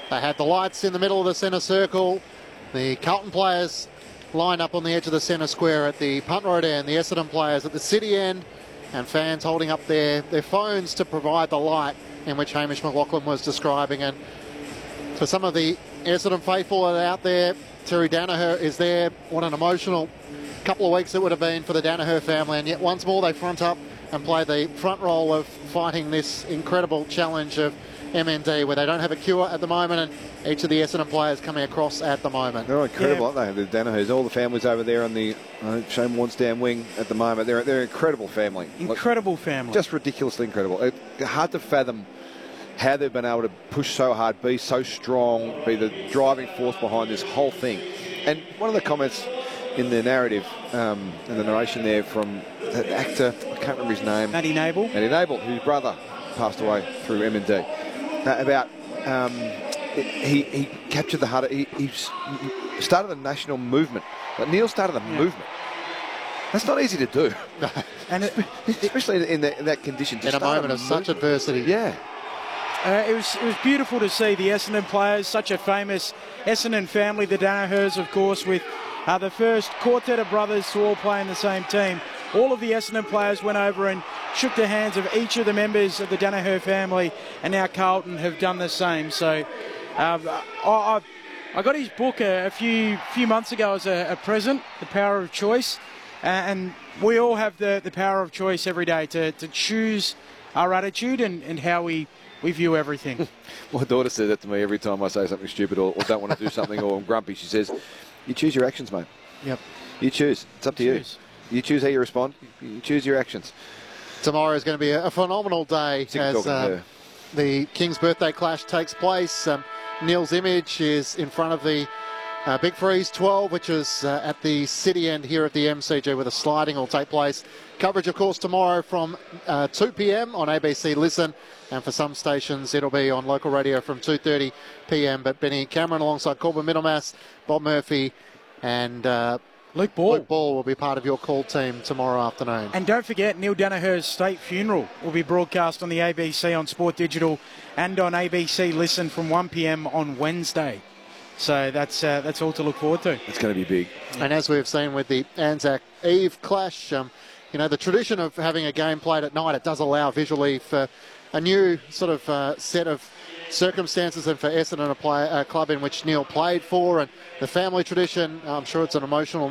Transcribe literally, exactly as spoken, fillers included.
They had the lights in the middle of the centre circle. The Carlton players lined up on the edge of the centre square at the Punt Road end, the Essendon players at the City end, and fans holding up their, their phones to provide the light in which Hamish McLaughlin was describing. And for some of the Essendon faithful that are out there, Terry Danaher is there. What an emotional couple of weeks it would have been for the Danaher family, and yet once more they front up and play the front role of fighting this incredible challenge of M N D, where they don't have a cure at the moment, and each of the Essendon players coming across at the moment. They're incredible, yeah. aren't they? The Danahers, all the families over there on the uh, Shane Warnsdown wing at the moment. They're, they're an incredible family. Incredible like, family. Just ridiculously incredible. It, hard to fathom how they've been able to push so hard, be so strong, be the driving force behind this whole thing. And one of the comments in the narrative, um, in the narration there from the actor, I can't remember his name. Matty Nable. Matty Nable, whose brother passed away through M N D. Uh, about, um, he, he captured the heart, he, he started a national movement. Like Neil started a yeah. movement. That's not easy to do. and it, Especially in, the, in that condition. In a moment of such adversity. Yeah. Uh, it was it was beautiful to see the Essendon players, such a famous Essendon family, the Danahers, of course, with uh, the first quartet of brothers to all play in the same team. All of the Essendon players went over and shook the hands of each of the members of the Danaher family, and now Carlton have done the same. So um, I, I got his book a, a few few months ago as a, a present, The Power of Choice, uh, and we all have the, the power of choice every day to, to choose our attitude and, and how we We view everything. My daughter says that to me every time I say something stupid or, or don't want to do something or I'm grumpy. She says, you choose your actions, mate. Yep. You choose. It's up to you. Choose. You choose how you respond. You choose your actions. Tomorrow is going to be a, a phenomenal day Sick as uh, the King's birthday clash takes place. Um, Neil's image is in front of the Uh, Big Freeze twelve, which is uh, at the City end here at the M C G, where the sliding will take place. Coverage, of course, tomorrow from uh, two p m on A B C Listen, and for some stations it'll be on local radio from two thirty p m But Benny Cameron alongside Corbin Middlemass, Bob Murphy and uh, Luke Ball. Luke Ball will be part of your call team tomorrow afternoon. And don't forget, Neil Danaher's state funeral will be broadcast on the A B C on Sport Digital and on A B C Listen from one p m on Wednesday. So that's uh, that's all to look forward to. It's going to be big. And as we've seen with the Anzac Eve clash, um, you know, the tradition of having a game played at night, it does allow visually for a new sort of uh, set of circumstances, and for Essendon, a, play, a club in which Neil played for, and the family tradition, I'm sure it's an emotional